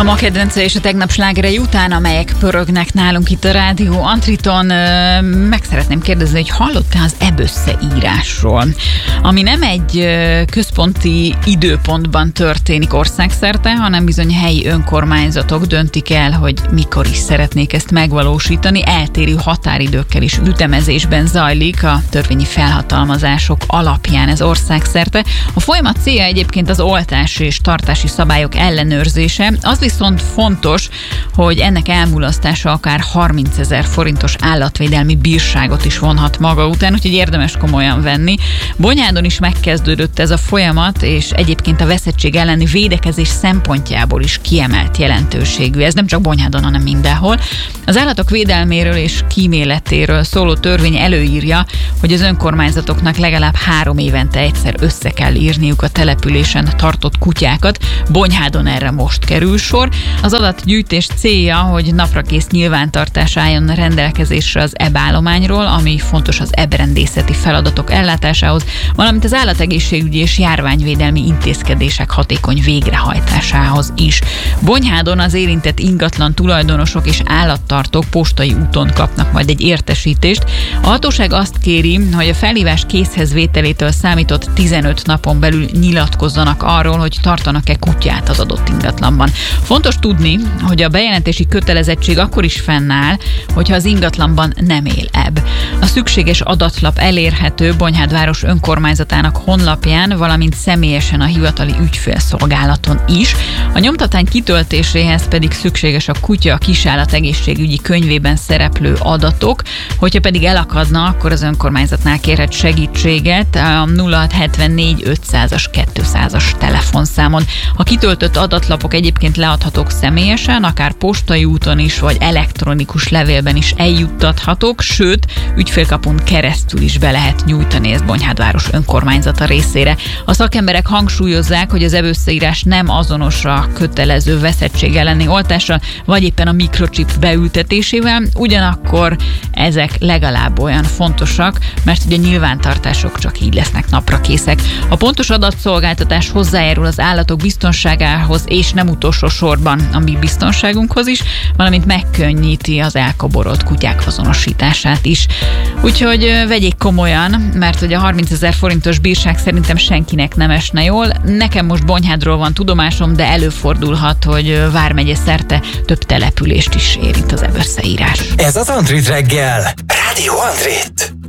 Ma kedvence és a tegnap slágerei után, amelyek pörögnek nálunk itt a Rádió Antriton, meg szeretném kérdezni, hogy hallottál az EB-összeírásról, ami nem egy központi időpontban történik országszerte, hanem bizony helyi önkormányzatok döntik el, hogy mikor is szeretnék ezt megvalósítani. Eltérő határidőkkel is ütemezésben zajlik a törvényi felhatalmazások alapján ez országszerte. A folyamat célja egyébként az oltási és tartási szabályok ellenőrzése. Az viszont fontos, hogy ennek elmulasztása akár 30 000 forintos állatvédelmi bírságot is vonhat maga után, úgyhogy érdemes komolyan venni. Bonyhádon is megkezdődött ez a folyamat, és egyébként a veszettség elleni védekezés szempontjából is kiemelt jelentőségű. Ez nem csak Bonyhádon, hanem mindenhol. Az állatok védelméről és kíméletéről szóló törvény előírja, hogy az önkormányzatoknak legalább 3 évente egyszer össze kell írniuk a településen tartott kutyákat. Bonyhádon erre most kerül sor. Az adatgyűjtés célja, hogy naprakész nyilvántartás álljon rendelkezésre az EB-állományról, ami fontos az EB-rendészeti feladatok ellátásához, valamint az állategészségügyi és járványvédelmi intézkedések hatékony végrehajtásához is. Bonyhádon az érintett ingatlan tulajdonosok és állattartók postai úton kapnak majd egy értesítést. A hatóság azt kéri, hogy a felhívás készhez vételétől számított 15 napon belül nyilatkozzanak arról, hogy tartanak-e kutyát az adott ingatlanban. Fontos tudni, hogy a bejelentési kötelezettség akkor is fennáll, hogyha az ingatlanban nem él EB. A szükséges adatlap elérhető Bonyhád város önkormányzatának honlapján, valamint személyesen a hivatali ügyfélszolgálaton is. A nyomtatvány kitöltéséhez pedig szükséges a kutya kisállat egészségügyi könyvében szereplő adatok. Hogyha pedig elakadna, akkor az önkormányzatnál kérhet segítséget a 0674 500-as 200-as telefonszámon. A kitöltött adatlapok egyébként leadhatók személyesen, akár postai úton is, vagy elektronikus levélben is eljuttathatók, sőt, ügyfélkapun keresztül is be lehet nyújtani ezt Bonyhád város önkormányzata részére. A szakemberek hangsúlyozzák, hogy az EB-összeírás nem azonos a kötelező veszettség elleni oltással, vagy éppen a mikrochip beültetésével, ugyanakkor ezek legalább olyan fontosak, mert ugye nyilvántartások csak így lesznek naprakészek. A pontos adatszolgáltatás hozzájárul az állatok biztonságához, és nem utolsó sorban a mi biztonságunkhoz is, valamint megkönnyíti az elkoborolt kutyák azonosítását is. Úgyhogy vegyék komolyan, mert hogy a 30 000 forintos bírság szerintem senkinek nem esne jól. Nekem most Bonyhádról van tudomásom, de előfordulhat, hogy vármegye szerte több települést is érint az EB-összeírás. Ez az Antrit reggel. Rádió Antrit.